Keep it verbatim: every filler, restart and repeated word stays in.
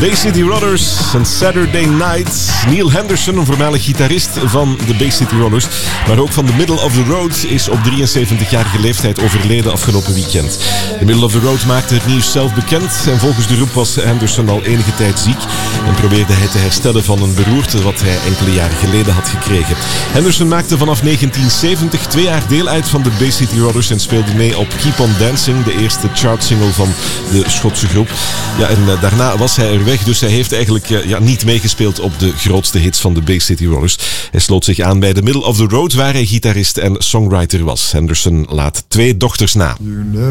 Bay City Rollers en Saturday Night. Neil Henderson, een voormalig gitarist van de Bay City Rollers, maar ook van The Middle of the Road, is op drieënzeventigjarige leeftijd overleden afgelopen weekend. The Middle of the Road maakte het nieuws zelf bekend en volgens de groep was Henderson al enige tijd ziek en probeerde hij te herstellen van een beroerte wat hij enkele jaren geleden had gekregen. Henderson maakte vanaf negentien zeventig twee jaar deel uit van de Bay City Rollers en speelde mee op Keep on Dancing, de eerste chartsingle van de Schotse groep. Ja, en uh, daarna was hij er weg, dus hij heeft eigenlijk uh, ja, niet meegespeeld op de grootste hits van de Bay City Rollers. Hij sloot zich aan bij The Middle of the Road, waar hij gitarist en songwriter was. Henderson laat twee dochters na.